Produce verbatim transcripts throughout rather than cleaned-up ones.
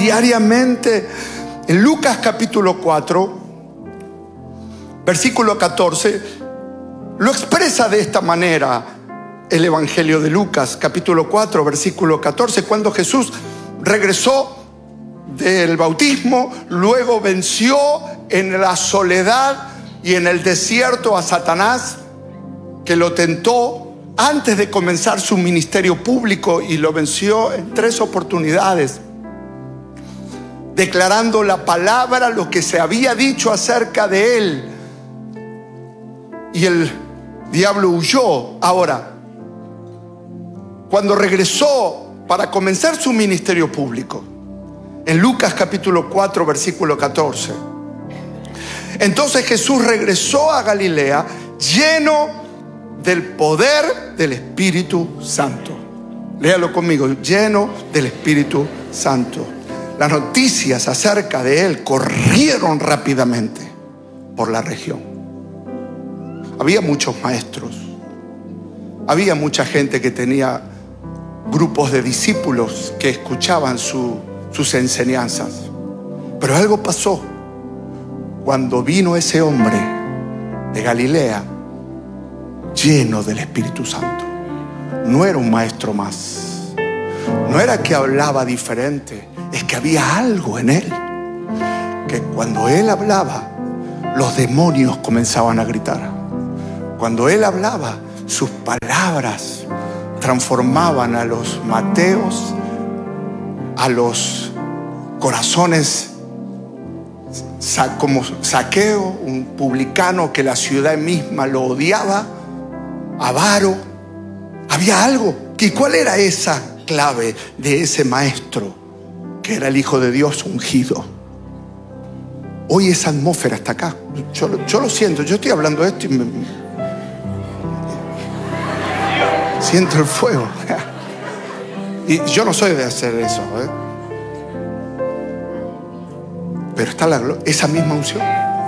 diariamente. En Lucas capítulo cuatro, versículo catorce, lo expresa de esta manera el Evangelio de Lucas, capítulo cuatro, versículo catorce, cuando Jesús regresó del bautismo, luego venció en la soledad y en el desierto a Satanás, que lo tentó antes de comenzar su ministerio público, y lo venció en tres oportunidades, declarando la palabra, lo que se había dicho acerca de él, y el diablo huyó. Ahora, cuando regresó para comenzar su ministerio público, en Lucas capítulo cuatro, versículo catorce, entonces Jesús regresó a Galilea lleno del poder del Espíritu Santo. Léalo conmigo: lleno del Espíritu Santo. Las noticias acerca de él corrieron rápidamente por la región. Había muchos maestros, había mucha gente que tenía grupos de discípulos que escuchaban su, sus enseñanzas. Pero algo pasó cuando vino ese hombre de Galilea lleno del Espíritu Santo. No era un maestro más, no era que hablaba diferente, es que había algo en él, que cuando él hablaba, los demonios comenzaban a gritar. Cuando él hablaba, sus palabras transformaban a los Mateos, a los corazones como Zaqueo, un publicano que la ciudad misma lo odiaba, avaro. Había algo. ¿Y cuál era esa clave de ese maestro que era el Hijo de Dios ungido? Hoy esa atmósfera está acá. Yo, yo lo siento, yo estoy hablando de esto y me, siento el fuego. Y yo no soy de hacer eso, ¿eh? Pero está la, esa misma unción.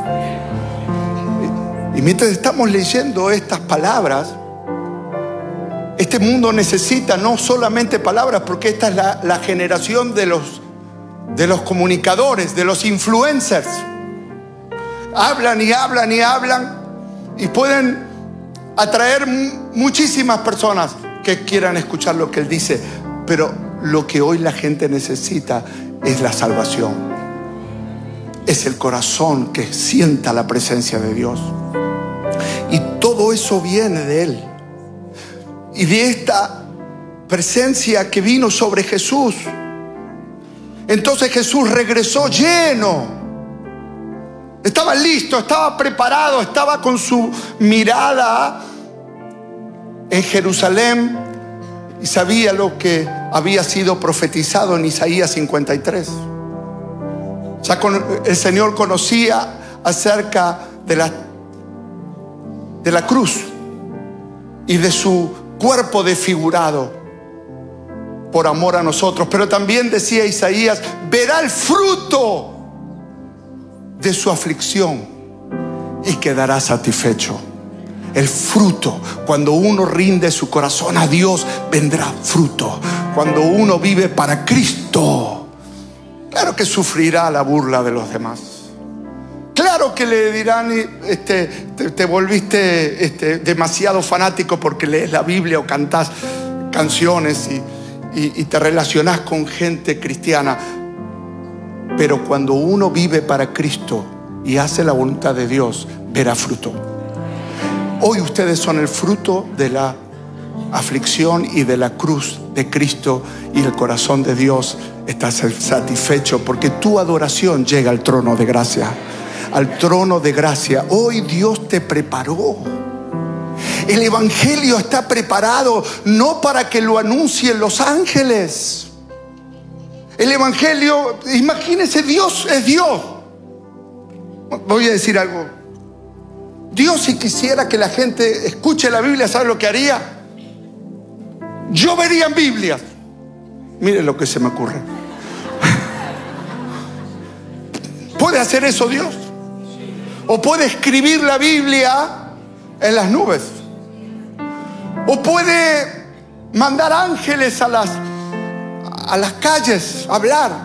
Y, y mientras estamos leyendo estas palabras, este mundo necesita no solamente palabras, porque esta es la, la generación de los, de los comunicadores, de los influencers. Hablan y hablan y hablan y pueden atraer muchísimas personas que quieran escuchar lo que él dice. Pero lo que hoy la gente necesita es la salvación. Es el corazón que sienta la presencia de Dios. Y todo eso viene de él. Y de esta presencia que vino sobre Jesús. Entonces Jesús regresó lleno. Estaba listo, estaba preparado, estaba con su mirada en Jerusalén y sabía lo que había sido profetizado en Isaías cincuenta y tres. Ya el Señor conocía acerca de la, de la cruz y de su cuerpo desfigurado por amor a nosotros. Pero también decía Isaías: verá el fruto de su aflicción y quedará satisfecho. El fruto, cuando uno rinde su corazón a Dios, vendrá fruto. Cuando uno vive para Cristo, claro que sufrirá la burla de los demás. Claro que le dirán: este, te, te volviste este, demasiado fanático porque lees la Biblia o cantás canciones y, y, y te relacionás con gente cristiana. Pero cuando uno vive para Cristo y hace la voluntad de Dios, verá fruto. Hoy ustedes son el fruto de la aflicción y de la cruz de Cristo, y el corazón de Dios está satisfecho porque tu adoración llega al trono de gracia. Al trono de gracia. Hoy Dios te preparó. El evangelio está preparado no para que lo anuncien los ángeles. El evangelio, imagínense, Dios es Dios. Voy a decir algo. Dios, si quisiera que la gente escuche la Biblia, ¿sabe lo que haría? Lloverían Biblias. Miren lo que se me ocurre. ¿Puede hacer eso Dios? O puede escribir la Biblia en las nubes. O puede mandar ángeles a las, a las calles a hablar.